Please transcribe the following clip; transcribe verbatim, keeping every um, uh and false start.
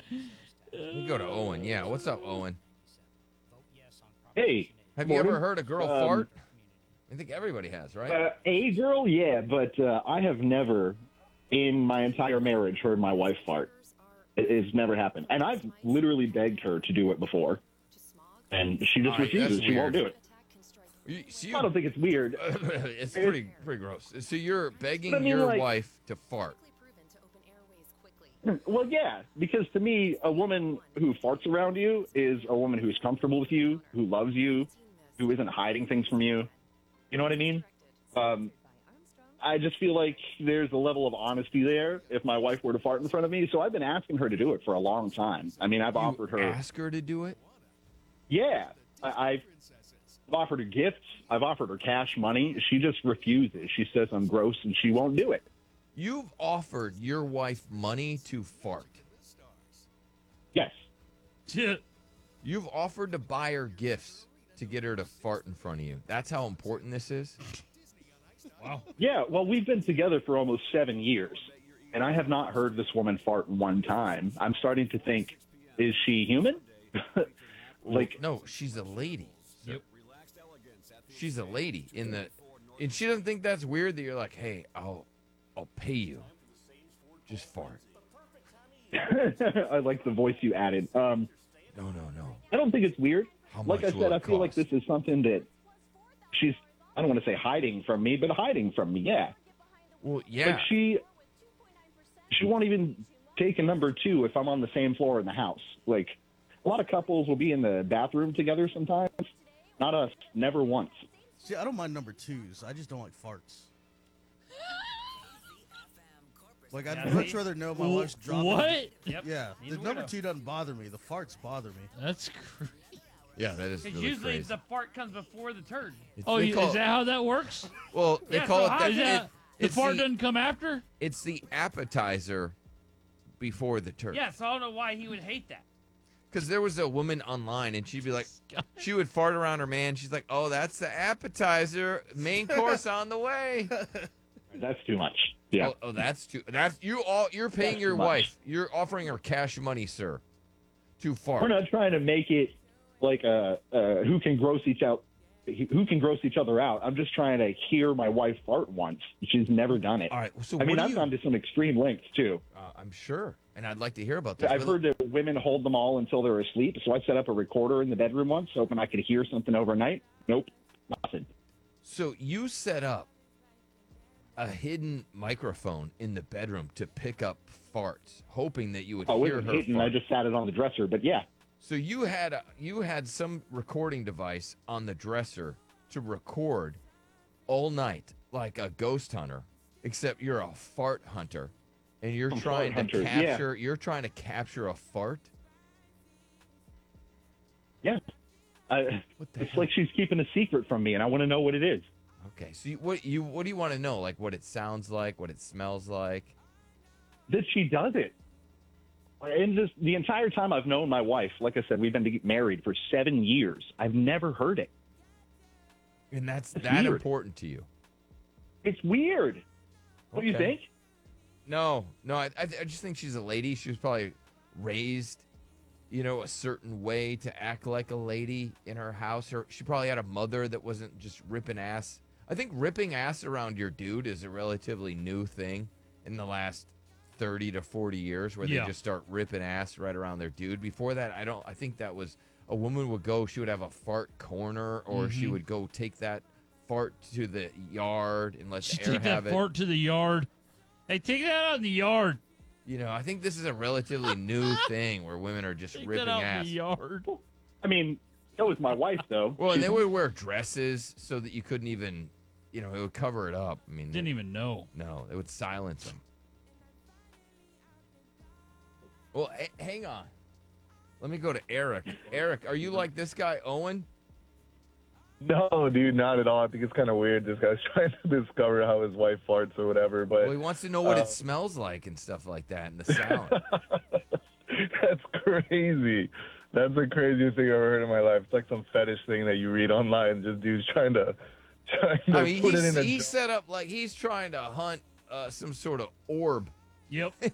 Let me go to Owen. Yeah, what's up, Owen? Hey, Have you morning. ever heard a girl Um, fart? I think everybody has, right? Uh, a girl, yeah, but uh, I have never, in my entire marriage, heard my wife fart. It, it's never happened, and I've literally begged her to do it before, and she just All right, refuses. that's She won't weird. do it. You, so I don't think it's weird. it's pretty pretty gross. So you're begging But I mean, your like- wife to fart. Well, yeah, because to me, a woman who farts around you is a woman who's comfortable with you, who loves you, who isn't hiding things from you. You know what I mean? Um, I just feel like there's a level of honesty there if my wife were to fart in front of me. So I've been asking her to do it for a long time. I mean, I've You offered her. ask her to do it? Yeah, I, I've offered her gifts. I've offered her cash money. She just refuses. She says I'm gross and she won't do it. You've offered your wife money to fart. Yes. You've offered to buy her gifts to get her to fart in front of you. That's how important this is? Wow. Yeah, well, we've been together for almost seven years, and I have not heard this woman fart one time. I'm starting to think, is she human? Like, no, she's a lady. Yep. She's a lady in the, and she doesn't think that's weird that you're like, hey, I'll, I'll pay you. Just fart. I like the voice you added. Um, No, no, no. I don't think it's weird. How Like much I will said, it I feel like cost? this is something that she's, I don't want to say hiding from me, but hiding from me, yeah. Well, yeah. Like she, she won't even take a number two if I'm on the same floor in the house. Like, a lot of couples will be in the bathroom together sometimes. Not us. Never once. See, I don't mind number twos. I just don't like farts. Like, I'd Yeah, much see? rather know my Wh- wif's dropping. What? Yep. Yeah, He's the a number weirdo. two doesn't bother me. The farts bother me. That's crazy. Yeah, that is Because really usually crazy. the fart comes before the turd. It's- Oh, they you, call is it- that how that works? well, they Yeah, call so it how that. is Is that, it- the it's fart the, doesn't come after? it's the appetizer before the turd. Yeah, so I don't know why he would hate that. Because there was a woman online, and she'd be like, she would fart around her man. She's like, oh, that's the appetizer. Main course on the way. That's too much. Yeah. Oh, oh, that's too. That's you. All you're paying That's your too much. wife. You're offering her cash money, sir, to fart. We're not trying to make it like a, uh, who can gross each out, who can gross each other out. I'm just trying to hear my wife fart once. She's never done it. All right. So I mean, what do I've you, gone to some extreme lengths too. uh, I'm sure, and I'd like to hear about this. I've but- heard that women hold them all until they're asleep. So I set up a recorder in the bedroom once, hoping I could hear something overnight. Nope, nothing. So you set up a hidden microphone in the bedroom to pick up farts, hoping that you would Oh, it hear was her hidden. fart. I just sat it on the dresser. But yeah, So you had a, you had some recording device on the dresser to record all night like a ghost hunter, except you're a fart hunter, and you're I'm trying fart to hunter, yeah. capture you're trying to capture a fart. yeah. I, What the it's hell? like she's keeping a secret from me, and I want to know what it is. Okay, so you, what you what do you want to know? Like what it sounds like, what it smells like? That she does it. And this, the entire time I've known my wife, like I said, we've been to- married for seven years. I've never heard it. And that's It's that weird. important to you. It's weird. What do you Okay. think? No, no, I, I I just think she's a lady. She was probably raised, you know, a certain way to act like a lady in her house. Or she probably had a mother that wasn't just ripping ass. I think ripping ass around your dude is a relatively new thing in the last thirty to forty years, where Yeah. they just start ripping ass right around their dude. Before that, I don't. I think that was a woman would go. She would have a fart corner, or she Mhm. would go take that fart to the yard and let She the air take have that it. fart to the yard. Hey, take that out in the yard. You know, I think this is a relatively new thing where women are just Take ripping that out in ass. the yard. I mean, so was my wife, though. Well, and She- they would wear dresses so that you couldn't even, you know, it would cover it up. I mean, Didn't even know. no, it would silence them. Well, h- hang on. Let me go to Eric. Eric, are you like this guy, Owen? No, dude, not at all. I think it's kind of weird. This guy's trying to discover how his wife farts or whatever. But Well, he wants to know what uh, it smells like and stuff like that, and the sound. that's crazy. That's the craziest thing I've ever heard in my life. It's like some fetish thing that you read online. Just dudes trying to trying to I mean, put it he's, in a he set up like he's trying to hunt uh, some sort of orb Yep.